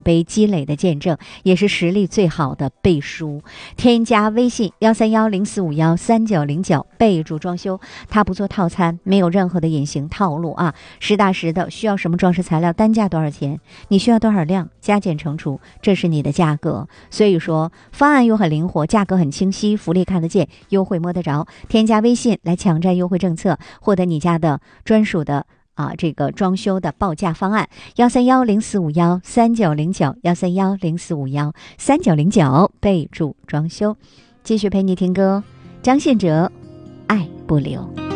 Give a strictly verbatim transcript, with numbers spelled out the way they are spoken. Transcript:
杯积累的见证，也是实力最好的背书。添加微信幺三幺零四五幺三九零九，备注装修，他不做套餐，没有任何的隐形套路啊，实打实的，需要什么装饰材料，单价多少钱，你需要多少量，加减乘除，这是你的价格。所以说方案又很灵活，价格很清晰，福利看得见，优惠摸得着。添加微信来抢占优惠政策，获得你家的专属的啊，这个装修的报价方案，幺三幺零四五幺三九零九，幺三幺零四五幺三九零九，备注装修。继续陪你听歌，张信哲，爱不留。